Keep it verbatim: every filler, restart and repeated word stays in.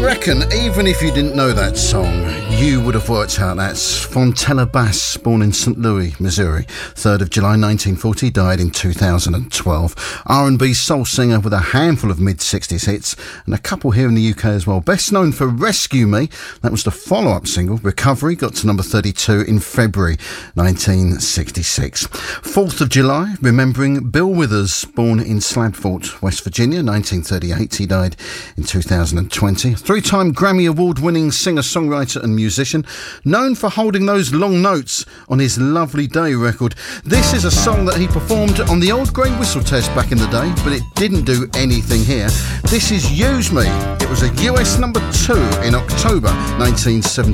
reckon even if you didn't know that song, you would have worked out that's Fontella Bass, born in Saint Louis, Missouri, third of July nineteen forty, died in two thousand twelve. R and B soul singer with a handful of mid-sixties hits, and a couple here in the U K as well. Best known for Rescue Me, that was the follow-up single. Recovery got to number thirty-two in February nineteen sixty-six. fourth of July, remembering Bill Withers, born in Slabfort, West Virginia, nineteen thirty-eight. He died in two thousand twenty. Three-time Grammy Award-winning singer-songwriter and musician, known for holding those long notes on his Lovely Day record. This is a song that he performed on the old Grey Whistle Test back in the day, but it didn't do anything here. This is Use Me. It was a U S number two in October nineteen seventy.